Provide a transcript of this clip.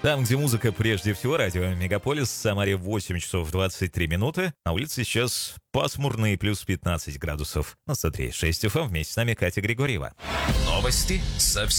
Там, где музыка прежде всего, радио Мегаполис, в Самаре 8 часов 23 минуты. На улице сейчас пасмурно и плюс 15 градусов. На 103.6 FM вместе с нами Катя Григорьева. Новости совсем.